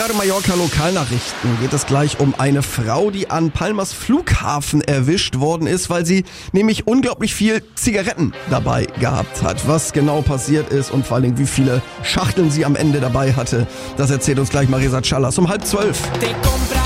Radio Mallorca Lokalnachrichten geht es gleich um eine Frau, die an Palmas Flughafen erwischt worden ist, weil sie nämlich unglaublich viel Zigaretten dabei gehabt hat. Was genau passiert ist und vor allem wie viele Schachteln sie am Ende dabei hatte, das erzählt uns gleich Marisa Callas um 11:30.